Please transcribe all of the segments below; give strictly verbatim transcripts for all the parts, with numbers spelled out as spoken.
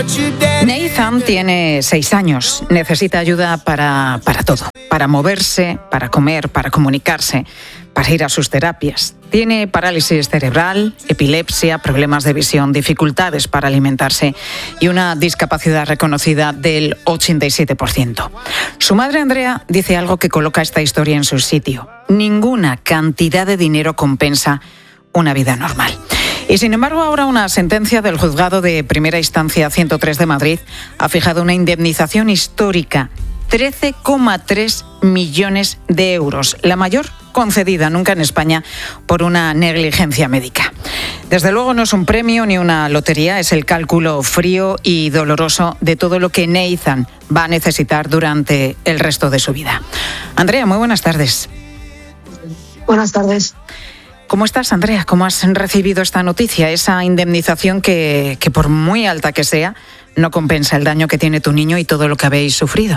Nathan tiene seis años. Necesita ayuda para, para todo. Para moverse, para comer, para comunicarse, para ir a sus terapias. Tiene parálisis cerebral, epilepsia, problemas de visión, dificultades para alimentarse y una discapacidad reconocida del ochenta y siete por ciento. Su madre, Andrea, dice algo que coloca esta historia en su sitio. Ninguna cantidad de dinero compensa una vida normal. Y sin embargo, ahora una sentencia del Juzgado de Primera Instancia ciento tres de Madrid ha fijado una indemnización histórica, trece coma tres millones de euros, la mayor concedida nunca en España por una negligencia médica. Desde luego no es un premio ni una lotería, es el cálculo frío y doloroso de todo lo que Nathan va a necesitar durante el resto de su vida. Andrea, muy buenas tardes. Buenas tardes. ¿Cómo estás, Andrea? ¿Cómo has recibido esta noticia? Esa indemnización que, que, por muy alta que sea, no compensa el daño que tiene tu niño y todo lo que habéis sufrido.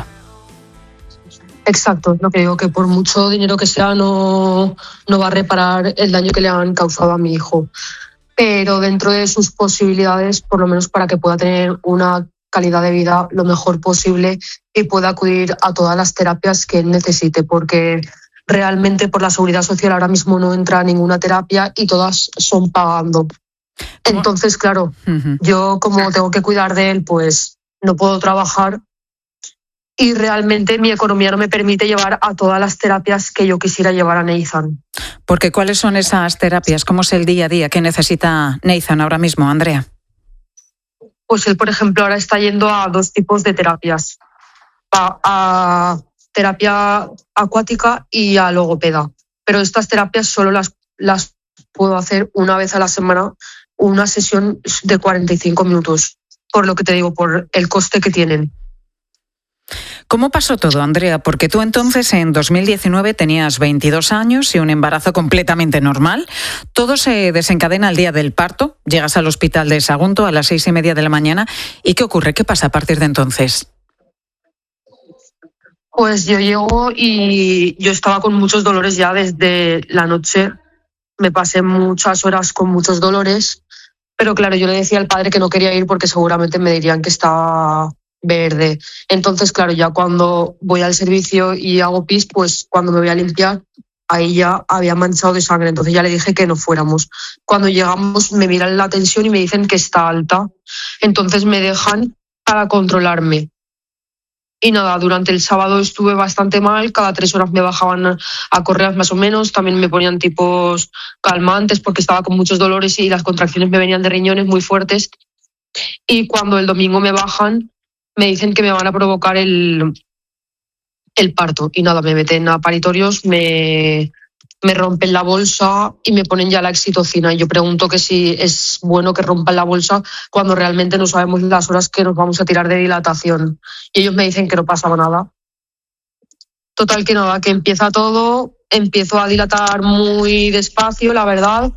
Exacto, lo que digo, que por mucho dinero que sea, no, no va a reparar el daño que le han causado a mi hijo. Pero dentro de sus posibilidades, por lo menos para que pueda tener una calidad de vida lo mejor posible y pueda acudir a todas las terapias que él necesite, porque realmente por la Seguridad Social ahora mismo no entra ninguna terapia y todas son pagando. Entonces, claro, uh-huh. yo como tengo que cuidar de él, pues no puedo trabajar y realmente mi economía no me permite llevar a todas las terapias que yo quisiera llevar a Nathan. Porque ¿cuáles son esas terapias? ¿Cómo es el día a día que necesita Nathan ahora mismo, Andrea? Pues él, por ejemplo, ahora está yendo a dos tipos de terapias. A, a terapia acuática y a logopeda. Pero estas terapias solo las, las puedo hacer una vez a la semana, una sesión de cuarenta y cinco minutos, por lo que te digo, por el coste que tienen. ¿Cómo pasó todo, Andrea? Porque tú entonces en dos mil diecinueve tenías veintidós años y un embarazo completamente normal. Todo se desencadena al día del parto. Llegas al hospital de Sagunto a las seis y media de la mañana. ¿Y qué ocurre? ¿Qué pasa a partir de entonces? Pues yo llego y yo estaba con muchos dolores ya desde la noche. Me pasé muchas horas con muchos dolores. Pero claro, yo le decía al padre que no quería ir porque seguramente me dirían que estaba verde. Entonces, claro, ya cuando voy al servicio y hago pis, pues cuando me voy a limpiar, ahí ya había manchado de sangre. Entonces ya le dije que no fuéramos. Cuando llegamos me miran la tensión y me dicen que está alta. Entonces me dejan para controlarme. Y nada, durante el sábado estuve bastante mal, cada tres horas me bajaban a correas más o menos, también me ponían tipos calmantes porque estaba con muchos dolores y las contracciones me venían de riñones muy fuertes. Y cuando el domingo me bajan, me dicen que me van a provocar el, el parto. Y nada, me meten a paritorios, me, me rompen la bolsa y me ponen ya la oxitocina. Y yo pregunto que si es bueno que rompan la bolsa cuando realmente no sabemos las horas que nos vamos a tirar de dilatación. Y ellos me dicen que no pasaba nada. Total que nada, que empieza todo, empiezo a dilatar muy despacio, la verdad.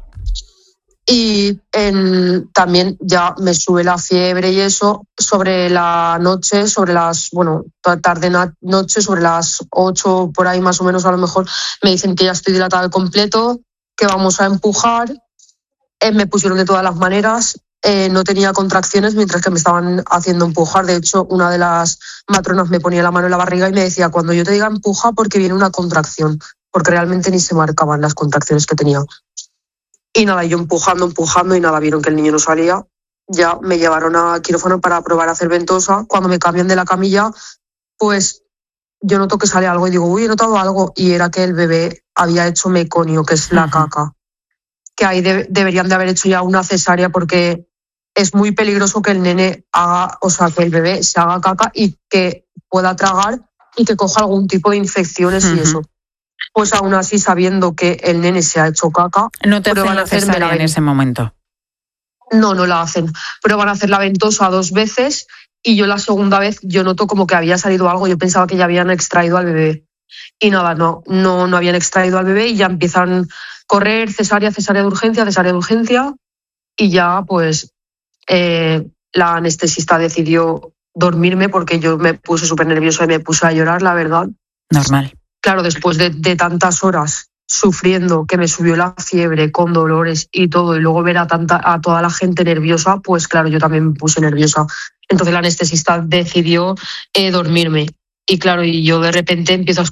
Y en, también ya me sube la fiebre y eso sobre la noche, sobre las, bueno, tarde noche, sobre las ocho por ahí más o menos a lo mejor, me dicen que ya estoy dilatada al completo, que vamos a empujar. Eh, me pusieron de todas las maneras, eh, no tenía contracciones mientras que me estaban haciendo empujar. De hecho, una de las matronas me ponía la mano en la barriga y me decía, cuando yo te diga empuja porque viene una contracción, porque realmente ni se marcaban las contracciones que tenía. Y nada, yo empujando, empujando y nada, vieron que el niño no salía. Ya me llevaron a quirófano para probar a hacer ventosa. Cuando me cambian de la camilla, pues yo noto que sale algo y digo, uy, he notado algo. Y era que el bebé había hecho meconio, que es la uh-huh. caca. Que ahí de- deberían de haber hecho ya una cesárea porque es muy peligroso que el nene haga, o sea, que el bebé se haga caca y que pueda tragar y que coja algún tipo de infecciones uh-huh. y eso. Pues aún así, sabiendo que el nene se ha hecho caca, ¿no te hacen la cesárea en ese momento? No, no la hacen. Pero van a hacer la ventosa dos veces y yo la segunda vez yo noto como que había salido algo. Yo pensaba que ya habían extraído al bebé. Y nada, no, no, no habían extraído al bebé y ya empiezan a correr cesárea, cesárea de urgencia, cesárea de urgencia. Y ya pues eh, la anestesista decidió dormirme porque yo me puse súper nerviosa y me puse a llorar, la verdad. Normal. Claro, después de, de tantas horas sufriendo, que me subió la fiebre con dolores y todo, y luego ver a, tanta, a toda la gente nerviosa, pues claro, yo también me puse nerviosa. Entonces el anestesista decidió eh, dormirme. Y claro, y yo de repente empiezo a